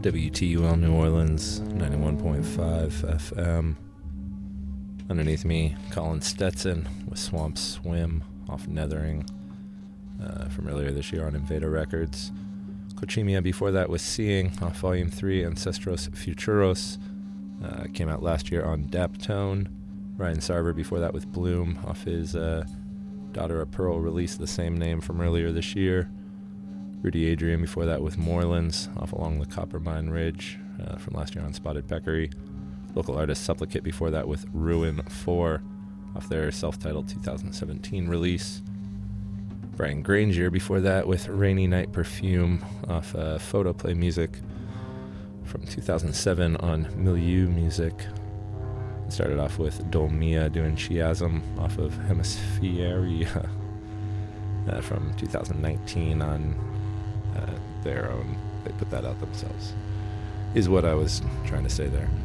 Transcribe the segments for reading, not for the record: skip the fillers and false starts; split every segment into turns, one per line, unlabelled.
WTUL New Orleans, 91.5 FM. Underneath me, Colin Stetson with Swamp Swim off Nethering from earlier this year on Invada Records. Cochimia before that was Seeing off Volume 3, Ancestros Futuros. Came out last year on Daptone. Ryan Sarver before that with Bloom off his Daughter of Pearl release, the same name from earlier this year. Rudy Adrian before that with Moorlands off Along the Coppermine Ridge from last year on Spotted Peccary. Local artist Supplicate before that with Ruin 4 off their self-titled 2017 release. Brian Granger before that with Rainy Night Perfume off Photoplay Music from 2007 on Milieu Music. Started off with Dolmia doing Chiasm off of Hemispheria from 2019 on their own. They put that out themselves, is what I was trying to say there.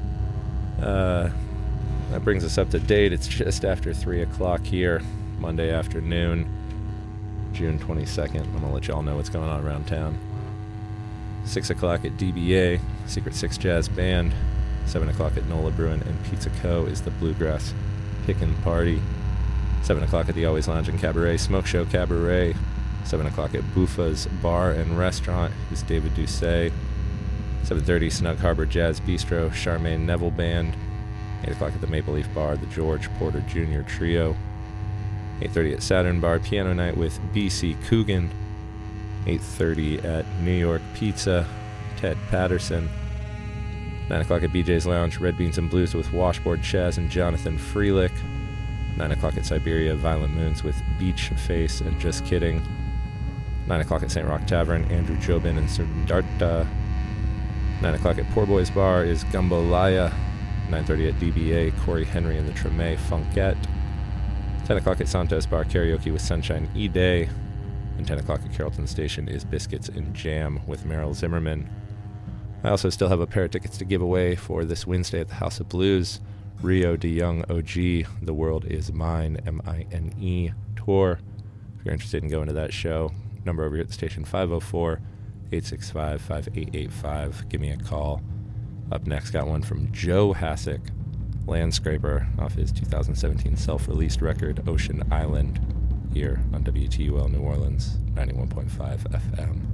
That brings us up to date. It's just after 3 o'clock here, Monday afternoon, June 22nd. I'm going to let y'all know what's going on around town. 6 o'clock at DBA, Secret Six Jazz Band. 7 o'clock at Nola Bruin and Pizza Co. is the Bluegrass Pickin' Party. 7 o'clock at the Always Lounge and Cabaret Smoke Show Cabaret. 7 o'clock at Buffa's Bar and Restaurant is David Doucet. 7:30 Snug Harbor Jazz Bistro, Charmaine Neville Band. 8 o'clock at the Maple Leaf Bar, the George Porter Jr. Trio. 8:30 at Saturn Bar, Piano Night with B.C. Coogan. 8:30 at New York Pizza, Ted Patterson. 9 o'clock at BJ's Lounge, Red Beans and Blues with Washboard Chaz and Jonathan Freelick. 9 o'clock at Siberia, Violent Moons with Beach Face and Just Kidding. 9 o'clock at St. Rock Tavern, Andrew Jobin and Sundarta. 9 o'clock at Poor Boys Bar is Gumbo Laya. 9:30 at DBA, Corey Henry and the Treme Funkette. 10 o'clock at Santos Bar, Karaoke with Sunshine E-Day. And 10 o'clock at Carrollton Station is Biscuits and Jam with Meryl Zimmerman. I also still have a pair of tickets to give away for this Wednesday at the House of Blues. Rio de Young OG, The World Is Mine, M-I-N-E tour. If you're interested in going to that show, number over here at the station, 504-865-5885. Give me a call. Up next, got one from Joe Hasek, Landscraper, off his 2017 self-released record, Ocean Island, here on WTUL New Orleans, 91.5 FM.